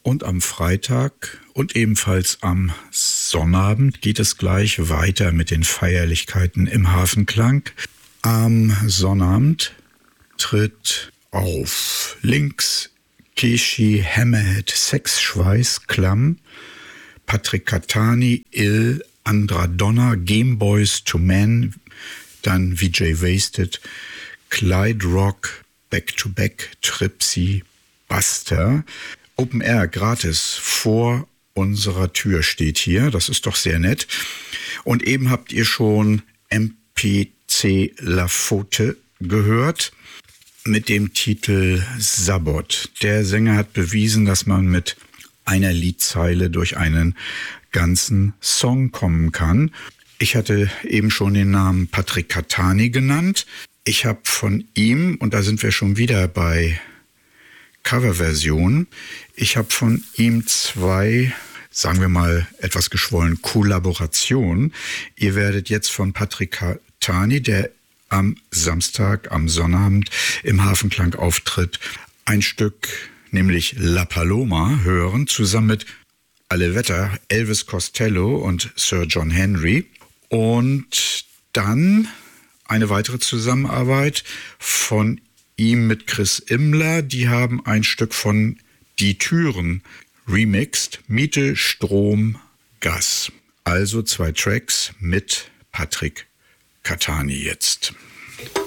Und am Freitag und ebenfalls am Sonnabend geht es gleich weiter mit den Feierlichkeiten im Hafenklang. Am Sonnabend tritt auf links Keshi Hammerhead Sexschweiß Klamm, Patrick Catani, Il Andradonna, Gameboys to Men, dann VJ Wasted, Clyde Rock, Back to Back, Tripsy, Buster. Open Air gratis vor unserer Tür steht hier. Das ist doch sehr nett. Und eben habt ihr schon MPC Lafote gehört mit dem Titel Sabot. Der Sänger hat bewiesen, dass man mit einer Liedzeile durch einen ganzen Song kommen kann. Ich hatte eben schon den Namen Patrick Catani genannt. Ich habe von ihm, und da sind wir schon wieder bei Coverversion. Ich habe von ihm 2, sagen wir mal etwas geschwollen, Kollaborationen. Ihr werdet jetzt von Patrick Catani, der am Samstag, am Sonnabend im Hafenklang auftritt, ein Stück, nämlich La Paloma, hören, zusammen mit Alle Wetter, Elvis Costello und Sir John Henry. Und dann eine weitere Zusammenarbeit von ihm mit Chris Immler. Die haben ein Stück von Die Türen remixed, Miete, Strom, Gas. Also 2 Tracks mit Patrick Catani jetzt.